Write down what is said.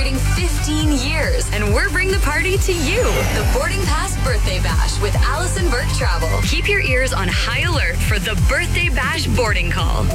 celebrating 15 years, and we're bringing the party to you. The Boarding Pass Birthday Bash with Allison Burke Travel. Keep your ears on high alert for the Birthday Bash boarding call.